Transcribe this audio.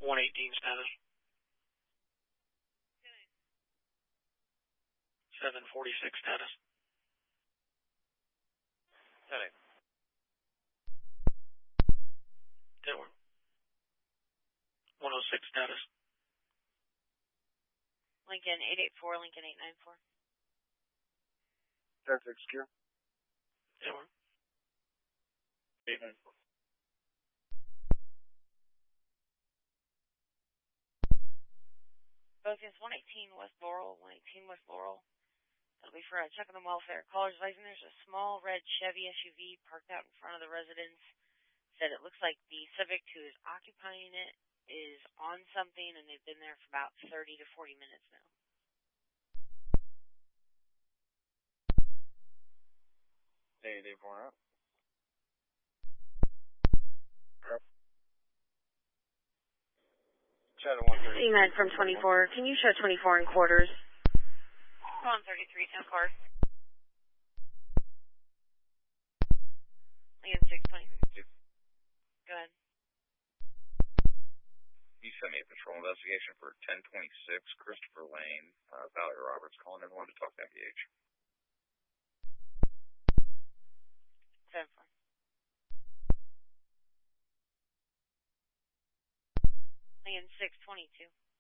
118 status. 746 status. 10-8. Denver. 106 status. Lincoln 884, Lincoln 894. 10-6 secure. Denver. 894. Focus 118 West Laurel, 118 West Laurel. That'll be for a check on the welfare. Caller's advising there's a small red Chevy SUV parked out in front of the residence. Said it looks like the subject who is occupying it is on something, and they've been there for about 30 to 40 minutes now. Day 4 out. Shadow 130. 89 from 24. Can you show 24 in quarters? 133, 10 car. Lincoln 620. Go ahead. You sent me a patrol investigation for 1026 Christopher Lane. Valerie Roberts calling everyone to talk to MPH. 7-4. Lincoln 622.